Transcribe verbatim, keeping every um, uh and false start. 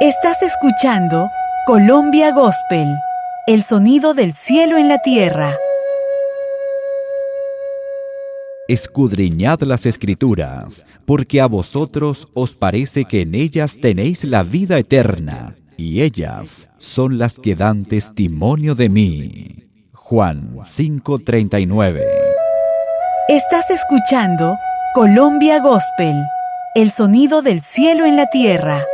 Estás escuchando Colombia Gospel, el sonido del cielo en la tierra. Escudriñad las Escrituras, porque a vosotros os parece que en ellas tenéis la vida eterna, y ellas son las que dan testimonio de mí. Juan cinco treinta y nueve. Estás escuchando Colombia Gospel, el sonido del cielo en la tierra.